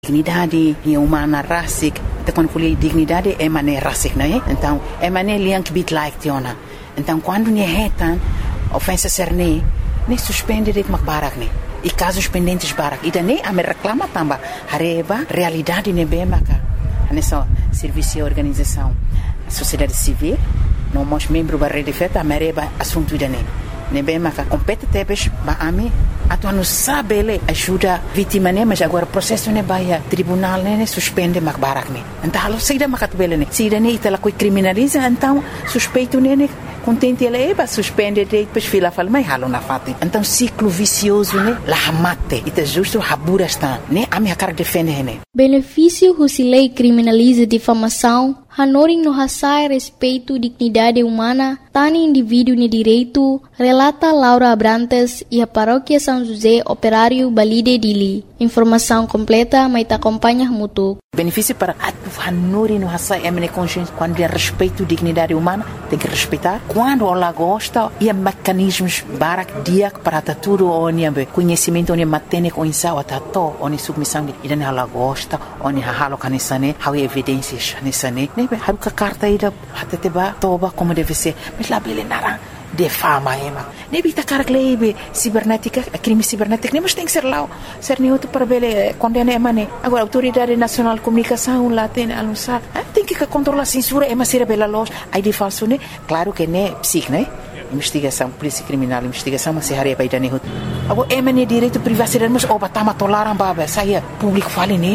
Dignidade humana racic, então quando falei dignidade é maneira racic, não é? Então é maneira liang bit like tiona. Então quando nie retan ofensa ser ne suspende de barak ne. E casos pendentes barak. E daí a me reclama também hareba realidade ne bem maca. Nessa serviço e organização sociedade civil, não mos membro da rede feta a mereba assunto daí. Ne bem maca compete tebes ba ami atual não sabe ele ajuda vítima né mas agora processo ne baia tribunal né suspende mak barak né então alo saída makat bele né saída né itala coi criminaliza então suspeito né contente ele é suspende depois fila fala mas halo na fate então ciclo vicioso né la mate ita justo habura está né a minha cara defende né benefício se lei criminaliza difamação Hanoring no hasai respeito dignidade humana, tani indivíduo ne direito, relata Laura Abrantes e a paróquia São José Operário Balide Dili. Informação completa, mas te acompanha mutu. Benefício para Hanoring no hasai é consciência quando é respeito dignidade humana, tem que respeitar. Quando ela gosta, e há mecanismos barak dia para tudo onde conhecimento onde matene com insau atato onde submissão e daí ela gosta, onde halo canisane, há evidências canisane. Haruka carta ida hateteba toba como deve ser mas lá bele nara defama ema nebi ta cara glebe cibernética crime cibernético mas tem que ser lá ser neutro para bele condena emane agora autoridade nacional de comunicação lá tem anunciar tem que controlar a censura ema ser bela loja aí de falso né claro que né psic né investigação polícia criminal investigação mas se haria para idane agora emane direito privacidade mas oba tama tolaram baba saia público fale né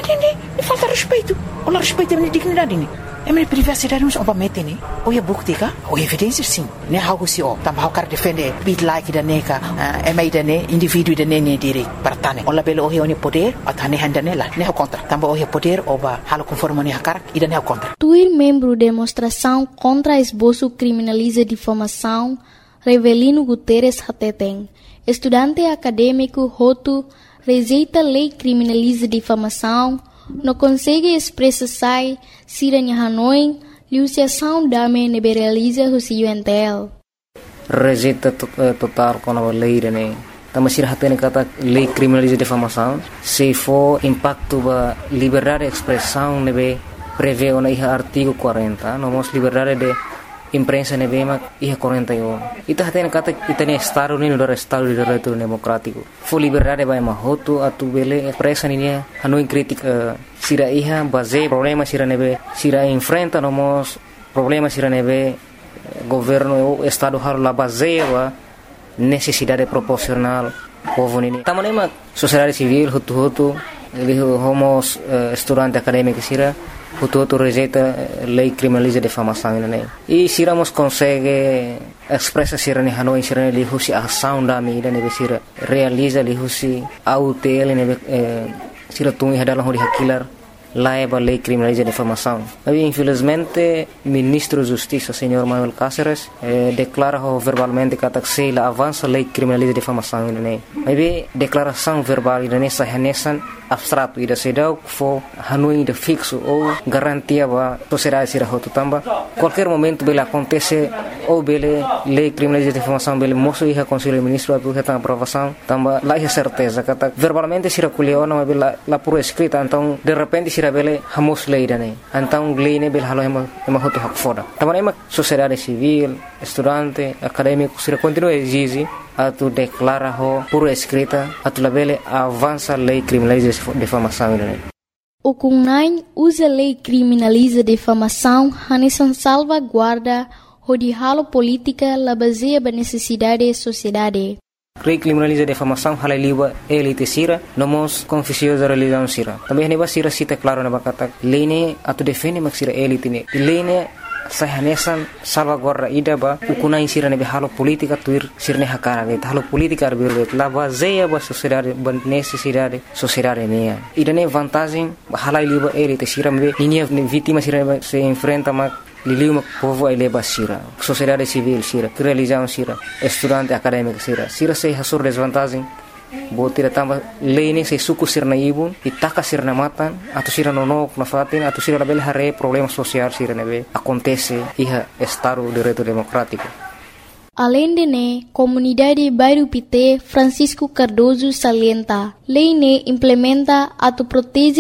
e falta respeito ou respeito a dignidade né é minha privacidade mas oba mete né ou é buktika ou evidências sim né algo se o também o cara defende bit like da neca é mais da né indivíduo da né direito para tane ou labelo o é poder a tane handa nela né o contra também o é poder oba halo conforme né cara e da né o contra tuir membro demonstração contra esboço criminaliza difamação Revelino Guterres Hateteng estudante acadêmico Roto rejeita lei criminaliza difamação, não consegue expressar se a Hanoi, liuciação dame neberaliza o UNTL. Rejeita total com a lei, né? Também se hatene kata lei criminaliza difamação, se for impacto ba liberdade de expressão nebe prevê o artigo 40, não mos liberdade de imprensa nebema ia 41. Ita hatene kata itane estado ni no estado de direito democrático. Fo liberdade vai mahoto atu bele expressa ni Hanoi crítica sira iha base problema sira nebe sira enfrenta nomos problema sira nebe governo o estado har la base wa necessidade proporcional povo ni. Tamanema sociedade civil hutu homos estudante acadêmico sira Hutu rejeita lei criminaliza difamação né e se iramos consegue expressa sira ni Hanoi sira ni husi ação da medida ne sira realiza li husi autel ne sira tungi hadalah hori hakilar laiba lei criminaliza difamação mas infelizmente ministro de justiça senhor Manuel Cáceres declara verbalmente que la avança lei criminaliza difamação né mas declaração verbal ne sahanesan abstrato ida sedau fo Hanoi de fixo ou garantia ba sociedade sira hotu tamba qualquer momento bela acontece ou bele lei criminaliza difamação bele moço e conselho ministro atu reta aprovação tamba lá é certeza kata verbalmente sira kuliona bela la por escrita então de repente sira bele hamos lei dane então lei ne bele halo ema hotu hak foda tamba ema sociedade civil estudante acadêmico sira continua exige atu declara ho por escrita atu labele avança lei criminaliza difamação O CUNAI usa lei criminaliza difamação hanesan salvaguarda de halo política la baseia ba necessidade da sociedade. Lei criminaliza difamação halaliwa elite sira nomos confusiosa religião sira. Também neba sira cita claro na bakata lei ne atu defende mak sira elite ne. Lei ne sahanesan salvaguarda ida ba ukunai sira nebe halo politika tuir sirne hakara ge halo politika arbir la baseia ba sociedade ba necessidade sociedade ne ida ne vantagem halai liba elite sira me ninia vítima sira se enfrenta ma liliu povo ai leba sira sociedade civil sira religião sira estudante acadêmico sira se hasur desvantagem botira tamba lei se suku sirna ibun itaka sirna matan atau sira nonok na fatin atau sira label hare problema social sira nebe acontece iha estado de direito democrático. Além de né, comunidade Bairro Pité Francisco Cardoso salienta, lei né implementa a protege